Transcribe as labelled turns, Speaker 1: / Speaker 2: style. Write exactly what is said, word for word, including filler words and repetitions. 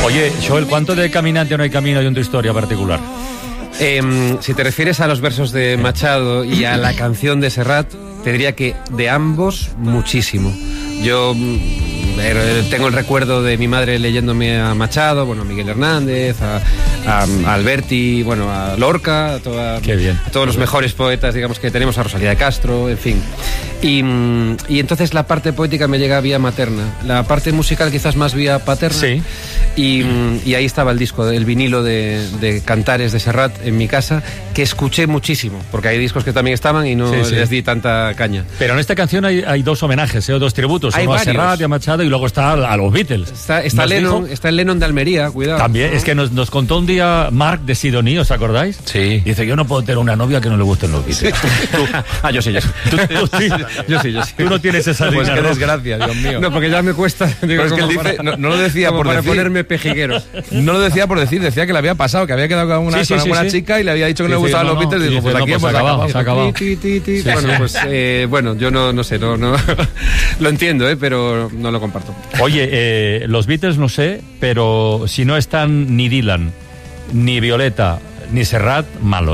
Speaker 1: Oye, Joel, ¿cuánto de Caminante no hay camino hay en tu historia particular?
Speaker 2: Eh, si te refieres a los versos de Machado y a la canción de Serrat, te diría que de ambos muchísimo. Yo eh, tengo el recuerdo de mi madre leyéndome a Machado, bueno, a Miguel Hernández, a, a, a Alberti, bueno, a Lorca, a, toda,
Speaker 1: Qué bien.
Speaker 2: a todos los mejores poetas, digamos, que tenemos, a Rosalía de Castro, en fin. Y, y entonces la parte poética me llega vía materna, la parte musical quizás más vía paterna.
Speaker 1: Sí.
Speaker 2: Y, y ahí estaba el disco, el vinilo de, de Cantares de Serrat en mi casa, que escuché muchísimo, porque hay discos que también estaban y no
Speaker 1: Sí, sí.
Speaker 2: les di tanta caña.
Speaker 1: Pero en esta canción hay, hay dos homenajes, ¿eh? O dos tributos.
Speaker 2: Hay
Speaker 1: uno
Speaker 2: varios.
Speaker 1: a Serrat y a Machado y luego está a los Beatles.
Speaker 2: Está, está,
Speaker 1: ¿Nos
Speaker 2: Lennon,
Speaker 1: dijo?
Speaker 2: está el Lennon de Almería, cuidado.
Speaker 1: También, es que nos, nos contó un día Mark de Sidoní, ¿os acordáis?
Speaker 3: Sí.
Speaker 1: Dice, yo no puedo tener una novia que no le gusten los Beatles.
Speaker 2: Ah, yo sí, yo sí.
Speaker 1: Tú, tú sí.
Speaker 2: Yo sí, yo sí.
Speaker 1: Tú no tienes esa
Speaker 3: Pues
Speaker 1: línea,
Speaker 3: qué
Speaker 1: ¿no?
Speaker 3: desgracia, Dios mío.
Speaker 2: No, porque ya me cuesta. Digo,
Speaker 3: Pero es que él
Speaker 2: como
Speaker 3: dice,
Speaker 2: para-
Speaker 3: no, no lo decía
Speaker 2: como
Speaker 3: por
Speaker 2: para
Speaker 3: decir.
Speaker 2: ponerme pejiguero.
Speaker 3: No lo decía por decir, decía que le había pasado, que había quedado con una,
Speaker 1: Sí, sí,
Speaker 3: con
Speaker 1: sí,
Speaker 3: una
Speaker 1: sí.
Speaker 3: chica y le había dicho que no le
Speaker 1: Dice,
Speaker 3: gustaban
Speaker 1: no,
Speaker 3: los
Speaker 1: no.
Speaker 3: Beatles y
Speaker 1: Dice,
Speaker 3: digo, pues
Speaker 1: no,
Speaker 3: aquí
Speaker 1: pues
Speaker 3: hemos
Speaker 1: se ha acabado,
Speaker 3: acabado.
Speaker 1: se ha acabado.
Speaker 2: Ti, ti, ti, ti.
Speaker 1: Sí,
Speaker 2: Bueno,
Speaker 1: sí.
Speaker 2: pues eh, bueno, yo no, no sé, no, no lo entiendo, eh, pero no lo comparto.
Speaker 1: Oye, eh, los Beatles no sé, pero si no están ni Dylan, ni Violeta, ni Serrat, malo, ¿eh?